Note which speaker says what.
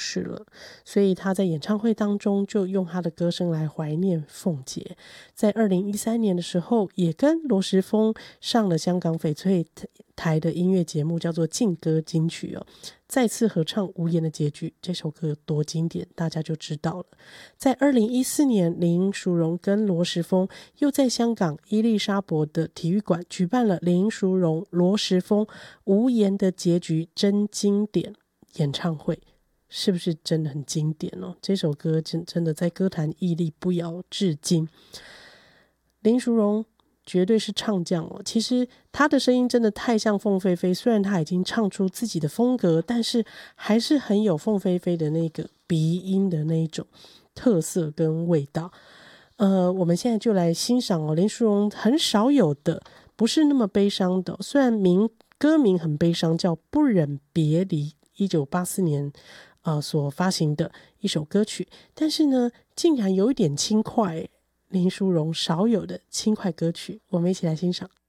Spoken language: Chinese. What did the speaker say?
Speaker 1: 世了，所以他在演唱会当中就用他的歌声来怀念凤姐。在2013年的时候，也跟罗时丰上了香港翡翠台的音乐节目，叫做劲歌金曲再次合唱《无言的结局》。这首歌有多经典，大家就知道了。在2014年，林淑荣跟罗时丰又在香港伊丽莎白的体育馆举办了林淑荣、罗时丰《无言的结局》真经典演唱会。是不是真的很经典这首歌真的在歌坛屹立不摇至今。林淑荣绝对是唱将其实她的声音真的太像凤飞飞，虽然她已经唱出自己的风格，但是还是很有凤飞飞的那个鼻音的那一种特色跟味道。我们现在就来欣赏林淑荣很少有的不是那么悲伤的，虽然歌名很悲伤，叫《不忍别离》，1984年所发行的一首歌曲，但是呢竟然有一点轻快，林淑荣少有的轻快歌曲，我们一起来欣赏。